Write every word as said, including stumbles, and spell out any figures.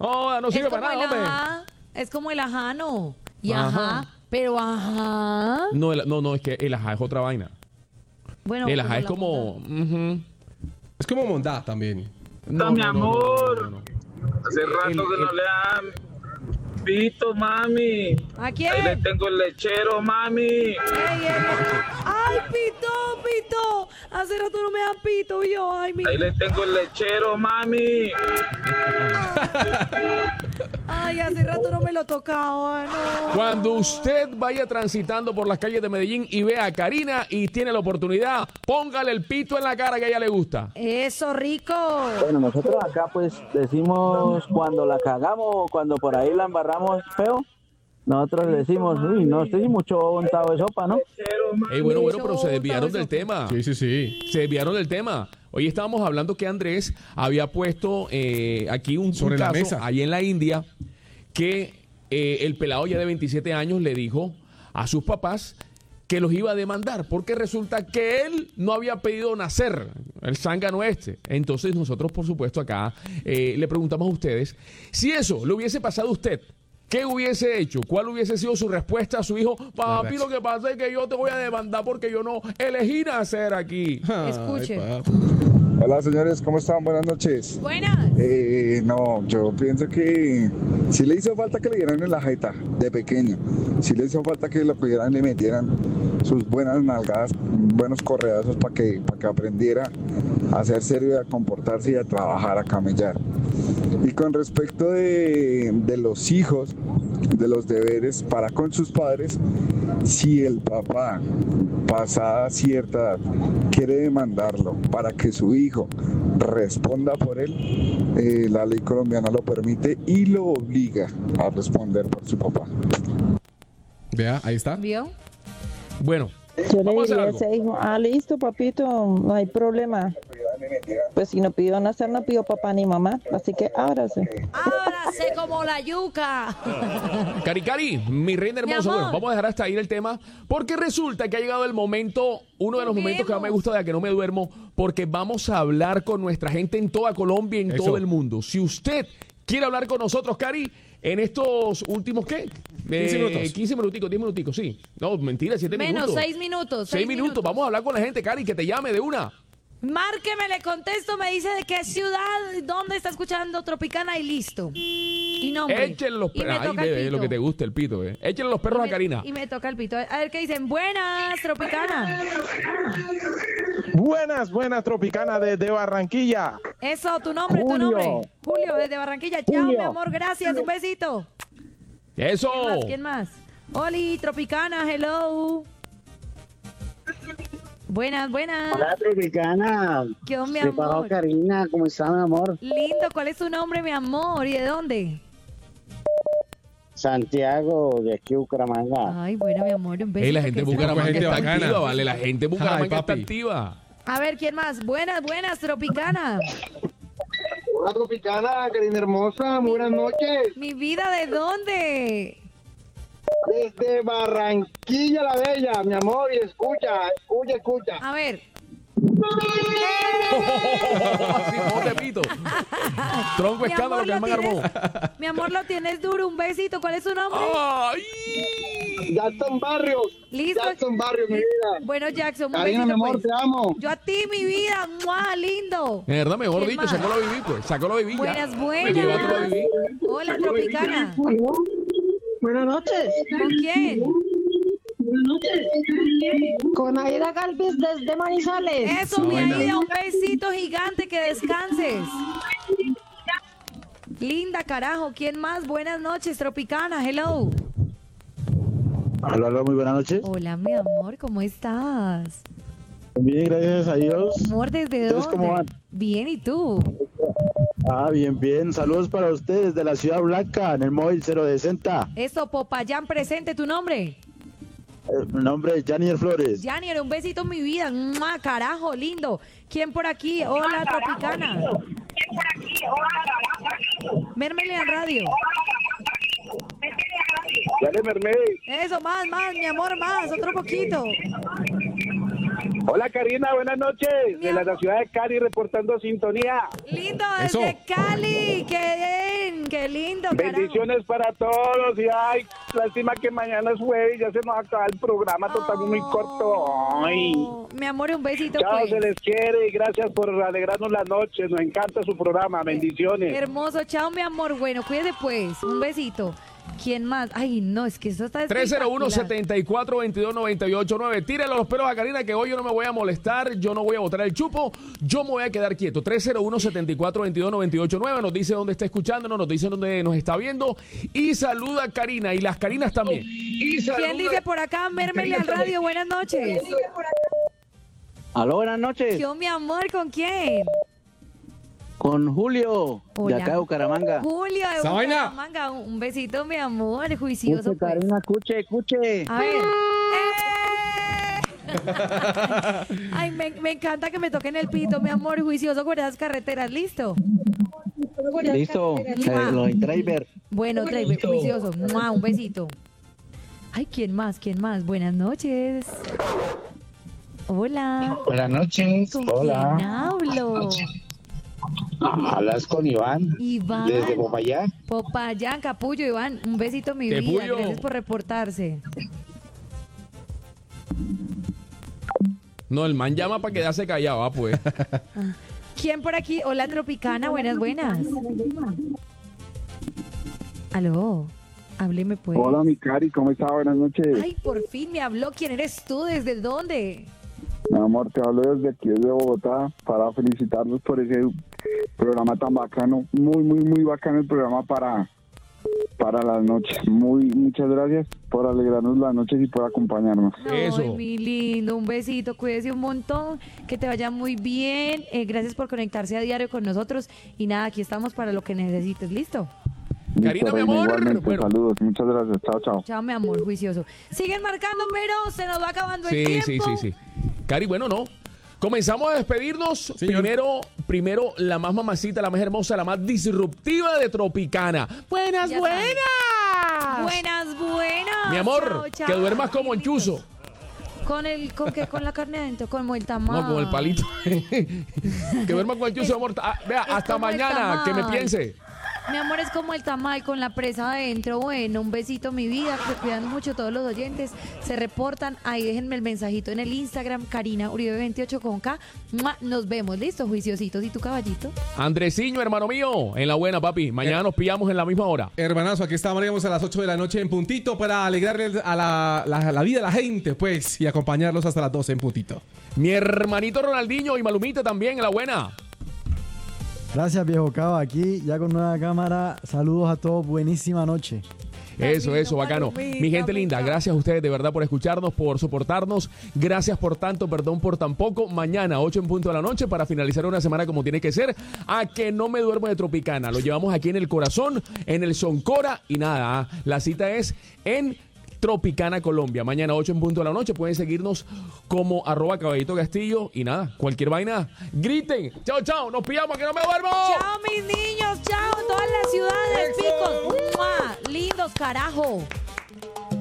Oh, no sirve es para como nada, el hombre. ajá, es como el ajano. Y ajá, Ajá. pero ajá. No, el- no, no, es que el ajá es otra vaina. Bueno, El ajá es la como... mondá. ujú. Es como mondá también. No, mi no, no, no, amor. no, no, no. Hace rato El- que no el- le dan pito, mami. ¿A quién? Ahí le tengo el lechero, mami. Ey, ey. ¡Ay, pito, pito! Hace rato no me dan pito yo. Ay, mi... Ahí le tengo el lechero, mami. Ay, hace rato no me lo tocaba, no. Cuando usted vaya transitando por las calles de Medellín y vea a Karina y tiene la oportunidad, póngale el pito en la cara que a ella le gusta. Eso, rico. Bueno, nosotros acá pues decimos cuando la cagamos, cuando por ahí la embarramos feo, nosotros decimos, uy, no estoy mucho untado de sopa, ¿no? Ey, bueno, bueno, pero se desviaron del tema. Sí, sí, sí. Se desviaron del tema. Hoy estábamos hablando que Andrés había puesto eh, aquí un, un Sobre la caso mesa. ahí en la India que eh, el pelado ya de veintisiete años le dijo a sus papás que los iba a demandar porque resulta que él no había pedido nacer, el zángano este. Entonces nosotros, por supuesto, acá eh, le preguntamos a ustedes si eso le hubiese pasado a usted. ¿Qué hubiese hecho? ¿Cuál hubiese sido su respuesta a su hijo? Papi, lo que pasa es que yo te voy a demandar porque yo no elegí nacer aquí. Escuche. Ay, papi. Hola señores, ¿cómo están? Buenas noches. Buenas. Eh, no, yo pienso que sí le hizo falta que le dieran en la jeta de pequeño. Sí le hizo falta que lo cogieran y le metieran sus buenas nalgadas, buenos correazos para que, para que aprendiera a ser serio y a comportarse y a trabajar, a camellar. Y con respecto de, de los hijos, de los deberes para con sus padres, si el papá, pasada cierta edad, quiere demandarlo para que su hijo responda por él, eh, la ley colombiana lo permite y lo obliga a responder por su papá. Vea, ahí está. ¿Vio? Bueno, Yo le vamos a hacer diría a algo. ese hijo, ah, listo, papito, no hay problema. Pues si no pidió nacer, no pidió papá ni mamá, así que ábrase. Ahora sé como la yuca. Cari Cari, mi reina Mi hermosa, amor. bueno, vamos a dejar hasta ahí el tema, porque resulta que ha llegado el momento, uno de los momentos que más me Juguemos. gusta de que no me duermo, porque vamos a hablar con nuestra gente en toda Colombia, en Eso. todo el mundo. Si usted quiere hablar con nosotros, Cari, en estos últimos, ¿qué? quince minutos. quince minuticos, diez minuticos, sí. No, mentira, siete Menos minutos. seis minutos. seis minutos. Vamos a hablar con la gente, Cari, que te llame de una. Márqueme, le contesto, me dice de qué ciudad, dónde está escuchando Tropicana y listo. Y nombre. Échenle los Y me perros. Ay, toca el bebé, pito. lo que te gusta, el pito, eh. Échenle los perros Y a me- Karina. Y me toca el pito. A ver qué dicen. Buenas, Tropicana. Buenas, buenas, Tropicana desde Barranquilla. Eso, tu nombre, tu Julio. nombre. Julio, desde Barranquilla. Chao, Julio. mi amor, gracias. Un besito. Eso. ¿Quién más? ¿Quién más? Oli, Tropicana, hello. Buenas, buenas. Hola, Tropicana. ¿Qué onda, mi ¿Qué pasó, amor? Karina? ¿Cómo está, mi amor? Lindo, ¿cuál es tu nombre, mi amor? ¿Y de dónde? Santiago, de aquí, Bucaramanga. Ay, bueno, mi amor, un besito. Ey, la gente de que Bucaramanga gente está bacana. activa, vale. La gente de Bucaramanga Ay, está papi. activa. sea- A ver, ¿quién más? Buenas, buenas, Tropicana. Hola, Tropicana, Karina hermosa, muy buenas noches. Mi vida, ¿de dónde? Desde Barranquilla la Bella, mi amor, y escucha, escucha, escucha. A ver. Así, no te pito. Tronco Mi escándalo amor, que el man lo armó. tienes- Mi amor, lo tienes duro. Un besito. ¿Cuál es su nombre? ¡Ay! Jackson Barrios. Listo. Jackson Barrios, mi vida. Bueno, Jackson, un Karina, mi besito, amor, pues. te amo. Yo a ti, mi vida. ¡Mua, lindo! En verdad, mejor ¿Quién dicho, más? sacó la viví, pues. Sacó la viví ya. Buenas, Me llevaste la viví. buenas. Hola, Tropicana. Buenas noches. ¿Con quién? Con Aida Galvis desde Manizales. Eso, mi buena. Aida. Un besito gigante. Que descanses. Linda, carajo. ¿Quién más? Buenas noches, Tropicana. Hello. Hola, hola, muy buenas noches. Hola, mi amor. ¿Cómo estás? Bien, gracias a Dios. Amor, ¿desde ¿Ustedes dónde? cómo van? Bien, ¿y tú? Ah, bien, bien. Saludos para ustedes de la Ciudad Blanca, en el móvil cero sesenta. Eso, Popayán, presente. ¿Tu nombre? Eh, mi nombre es Janier Flores. Janier, un besito en mi vida. ¡Mua, carajo, lindo! ¿Quién por aquí? Hola, Tropicana. Mérmele al radio. Dale, Mermed. Eso, más, más, mi amor, más. Otro poquito. Hola, Karina, buenas noches. Mi amor. ciudad de Cali, reportando sintonía. Lindo, desde Eso. Cali. ¡Qué bien! Qué lindo, carajo. Bendiciones para todos y ay, lástima que mañana es jueves y ya se nos acaba el programa, total muy corto. Ay. Mi amor, un besito. Chao, pues. se les quiere y gracias por alegrarnos la noche. Nos encanta su programa. Bendiciones. Hermoso, chao, mi amor. Bueno, cuídate pues. Un besito. ¿Quién más? Ay, no, es que eso está tres cero uno, espectacular. siete cuatro, dos dos, nueve ocho nueve. Tírale los pelos a Karina que hoy yo no me voy a molestar, yo no voy a botar el chupo, yo me voy a quedar quieto. tres cero uno, siete cuatro, dos dos, nueve ocho nueve. Nos dice dónde está escuchándonos, nos dice dónde nos está viendo y saluda a Karina y las Karinas también. ¿Quién dice por acá? Mérmele al radio. Buenas noches. Aló, buenas noches. Yo, mi amor, ¿con quién? Con Julio, Hola. de acá de Bucaramanga. Julio de ¿Esa vaina? Bucaramanga. Un besito, mi amor, juicioso. Escuche, Pues. Karina, escuche, escuche. A ver. ¡Eh! Ay, me, me encanta que me toquen el pito, mi amor, juicioso con esas carreteras. ¿Listo? Listo, eh, los driver. Bueno, driver, juicioso. ¡Mua! Un besito. Ay, ¿quién más? ¿Quién más? Buenas noches. Hola. Buenas noches. ¿Con Hola. quién hablo? Hablas con Iván. Iván. Desde Popayán. Popayán, Capullo, Iván. Un besito, mi vida. Capullo. Gracias por reportarse. No, el man llama para quedarse callado, ah, pues. ¿Quién por aquí? Hola, Tropicana. Buenas, buenas. Aló. Hábleme, pues. Hola, mi Cari, ¿cómo está? Buenas noches. Ay, por fin me habló. ¿Quién eres tú? ¿Desde dónde? Mi amor, te hablo desde aquí, desde Bogotá, para felicitarlos por ese programa tan bacano. Muy, muy, muy bacano el programa para, para las noches. Muy, muchas gracias por alegrarnos las noches y por acompañarnos. Eso. Ay, mi lindo. Un besito. Cuídese un montón. Que te vaya muy bien. Eh, gracias por conectarse a diario con nosotros. Y nada, aquí estamos para lo que necesites. ¿Listo? Karina, Listo, mi Reina, amor. igualmente, Bueno. saludos, muchas gracias. Chao, chao. Chao, mi amor, juicioso. Siguen marcando, pero se nos va acabando el Sí, tiempo. sí, sí, sí. Cari, bueno, no. Comenzamos a despedirnos. Señor. Primero, primero, la más mamacita, la más hermosa, la más disruptiva de Tropicana. Buenas, Ya buenas. Buenas, buenas. Mi amor, Chao, chao. que duermas como enchuzo. ¿Con el, con qué? ¿Con la carne adentro? ¿Como el tamal? No, con el palito. Que duermas con enchuzo, amor. Ah, vea, Es hasta como el mañana, que me tamal. piense. Mi amor, es como el tamal con la presa adentro. Bueno, un besito, mi vida. Que cuidan mucho todos los oyentes. Se reportan. Ahí déjenme el mensajito en el Instagram. Karina Uribe veintiocho con K. ¡Mua! Nos vemos. ¿Listo, juiciositos? ¿Y tu caballito? Andresiño, hermano mío, en la buena, papi. Mañana nos pillamos en la misma hora. Hermanazo, aquí estaremos a las ocho de la noche en puntito para alegrarle a la, la, la vida a la gente, pues, y acompañarlos hasta las doce en puntito. Mi hermanito Ronaldinho y Malumita también, en la buena. Gracias, viejo Cava. Aquí ya con nueva cámara. Saludos a todos. Buenísima noche. Eso, eso, bacano. Mi gente linda, gracias a ustedes de verdad por escucharnos, por soportarnos. Gracias por tanto, perdón por tan poco. Mañana, ocho en punto de la noche, para finalizar una semana como tiene que ser. A que no me duermo de Tropicana. Lo llevamos aquí en el corazón, en el Soncora. Y nada, la cita es en Tropicana, Colombia. Mañana, ocho en punto de la noche. Pueden seguirnos como arroba Caballito Castillo. Y nada, cualquier vaina, griten. Chao, chao. Nos pillamos, que no me duermo. Chao, mis niños. Chao, todas las ciudades, picos. ¡Mua! Lindos, carajo.